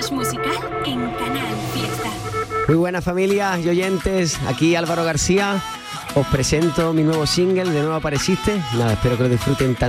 Flash musical en Canal Fiesta. Muy buenas familias y oyentes, aquí Álvaro García. Os presento mi nuevo single, De nuevo apareciste. Nada, espero que lo disfruten tanto